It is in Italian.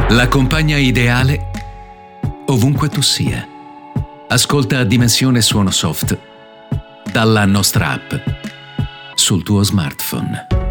La compagna ideale ovunque tu sia. Ascolta Dimensione Suono Soft dalla nostra app sul tuo smartphone.